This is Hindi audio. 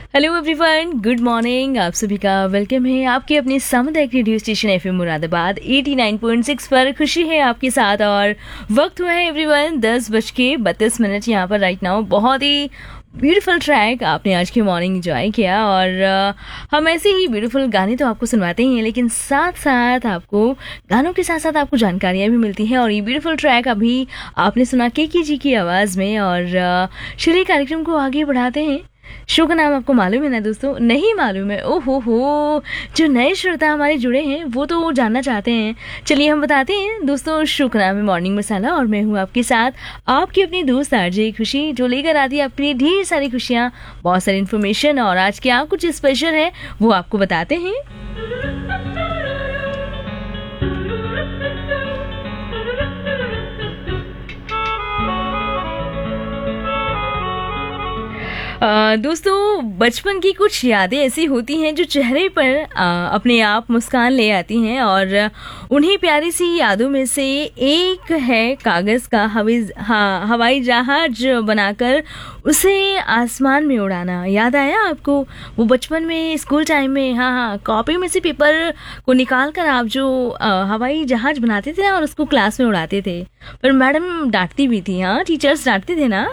Hello everyone, good morning. आप सभी का वेलकम है आपके अपने सामुदायिक रेडियो स्टेशन एफएम मुरादाबाद 89.6 पर। खुशी है आपके साथ और वक्त हुआ है एवरीवन 10:32 यहाँ पर राइट नाउ। बहुत ही ब्यूटीफुल ट्रैक आपने आज की मॉर्निंग एंजॉय किया और हम ऐसे ही ब्यूटीफुल गाने तो आपको सुनवाते ही हैं, लेकिन साथ साथ आपको गानों के साथ साथ आपको जानकारियाँ भी मिलती हैं। और ये ब्यूटीफुल ट्रैक अभी आपने सुना केके जी की आवाज़ में। और चलिए कार्यक्रम को आगे बढ़ाते हैं। शो का नाम आपको मालूम है ना दोस्तों? नहीं मालूम है? ओहो हो, जो नए श्रोता हमारे जुड़े हैं वो तो जानना चाहते हैं। चलिए हम बताते हैं दोस्तों। शो का नाम है मॉर्निंग मसाला और मैं हूँ आपके साथ आपकी अपनी दोस्त आरजे खुशी, जो लेकर आती है आपके लिए ढेर सारी खुशियाँ, बहुत सारी इन्फॉर्मेशन। और आज क्या कुछ स्पेशल है वो आपको बताते हैं। दोस्तों, बचपन की कुछ यादें ऐसी होती हैं जो चेहरे पर अपने आप मुस्कान ले आती हैं। और उन्हीं प्यारी सी यादों में से एक है कागज़ का हवाई जहाज बनाकर उसे आसमान में उड़ाना। याद आया आपको वो बचपन में स्कूल टाइम में? हाँ, कॉपी में से पेपर को निकाल कर आप जो हवाई जहाज बनाते थे ना और उसको क्लास में उड़ाते थे, पर मैडम डांटती भी थी। हाँ, टीचर्स डांटते थे ना।